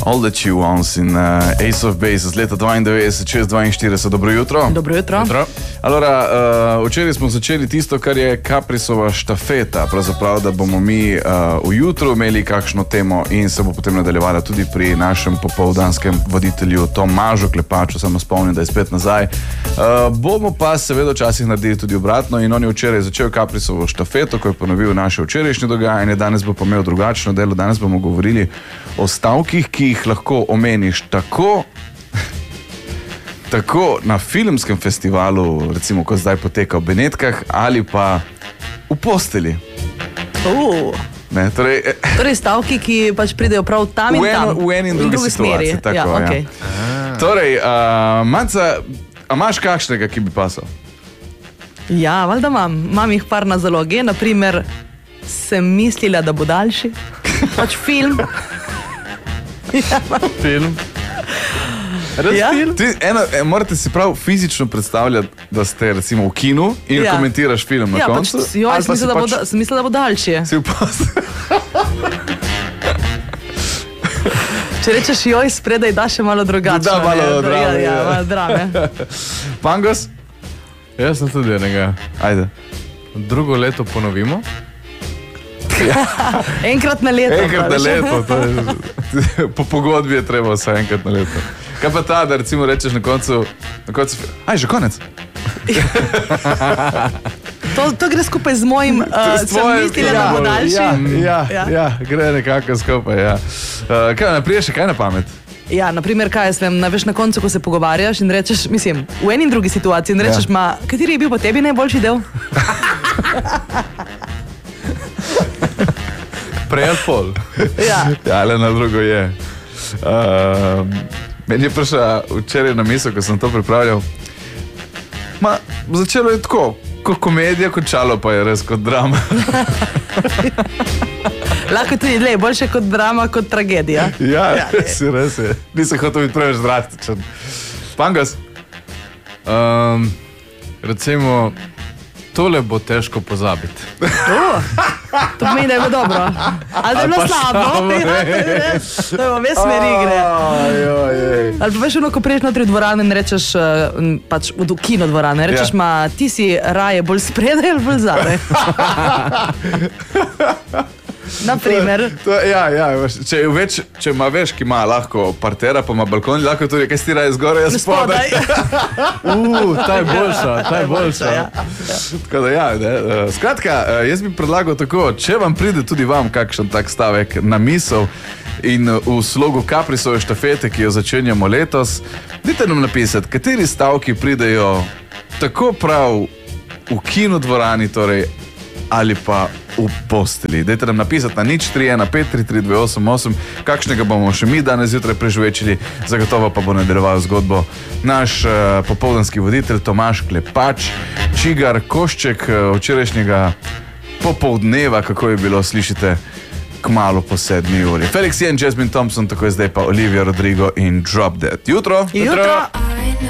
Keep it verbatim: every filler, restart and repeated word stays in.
All That You Want in uh, Ace of Base z leta dvaindevetdeset, čez dvainštirideset. Dobro jutro. Dobro jutro. jutro. Allora, uh, včeraj smo začeli tisto, kar je Caprisova štafeta. Pravzaprav, da bomo mi uh, v jutru imeli kakšno temo in se bo potem nadaljevala tudi pri našem popoldanskem voditelju Tomažu Klepaču. Samo spomnim, da je spet nazaj. Uh, bomo pa seveda včasih naredili tudi obratno in on je včeraj začel Caprisovo štafeto, ko je ponovil naše včerajšnje dogajanje. Danes bo pa imel drugačno delo. Danes bomo govorili o stavkih, ki jih lahko omeniš tako, tako na filmskem festivalu, recimo, ko zdaj poteka v Benetkah, ali pa v posteli. Uh. Ne, torej, torej stavki, ki pač pridejo prav tam in tam. V eni in drugi, drugi situaciji. Tako, ja, okay. ja. Torej, uh, Manca, a imaš kakšnega, ki bi pasal? Ja, valjda imam. Imam jih par na zalogi. Naprimer, sem mislila, da bo daljši. Pač film. Ja. Film. Ja? Ti, eno, morate si prav fizično predstavljati, da ste recimo v kinu in ja. komentiraš film na ja, koncu. Pač, jo, sem mislila, pač... da, mislila, da bo daljši. Si v post. Če rečeš joj, spredaj da še malo drugače. Da, malo ne? drame. Ja, ja, malo drame. Pangos? Jaz sem tudi enega. Ajde. Drugo leto ponovimo. Ja. Enkrat na leto. Enkrat na leto. To je, po pogodbi je treba vse enkrat na leto. Kaj pa ta, da recimo rečeš na koncu, na koncu aj, že konec. to, to gre skupaj z mojim, uh, sem mislila, da bo daljši. Ja, ja, ja. ja, gre nekako skupaj, ja. Uh, kaj, naprije še kaj na pamet? Ja, naprimer, kaj jaz vem, veš na koncu, ko se pogovarjaš in rečeš, mislim, v eni in drugi situaciji in rečeš, ja. ma, kateri je bil po tebi najboljši del? Prej ali pol. Ja. Ja, ale na drugo je. Uh, meni je prišla včeraj na misel, ko sem to pripravljal. Ma, začelo je tako, kot komedija, končalo pa je res kot drama. Lahko tudi, le, boljše kot drama, kot tragedija. Ja, ja res je, res je. Nisem hotel biti preveč drastičen. Pangos? Um, recimo, tole bo težko pozabiti. Uh, to pomeni, da je bilo dobro. Ali da je bilo slabo. To je v smeri igre. Ali pa veš, ono, ko priješ notri v dvorane in rečeš, pač v kino dvorane, rečeš, ma, ti si raje bolj spredaj ali bolj zadaj? Naprimer. To, ja, ja, če, več, če ima veš, ki ima lahko partera, pa ima balkon, lahko tudi, kaj si raje zgoraj, jaz spodaj. uh, ta je boljša, ta je boljša. Ja. Tako da ja, ne. Skratka, jaz bi predlagal tako, če vam pride tudi vam kakšen tak stavek na misel in v slogu Caprisove štafete, ki jo začenjamo letos, dajte nam napisati, kateri stavki pridejo tako prav v kinodvorani, torej, ali pa v posteli. Dajte nam napisati na nič tri ena pet tri tri dve osem osem, kakšnega bomo še mi danes zjutraj preživečili, zagotovo pa bo nadaljeval zgodbo naš uh, popoldanski voditelj Tomaž Klepač, čigar košček uh, včerajšnjega popoldneva, kako je bilo, slišite kmalu po sedmi uri. Felix Jen, Jasmine Thompson, tako je zdaj pa Olivia Rodrigo in Drop Dead. Jutro! Jutro!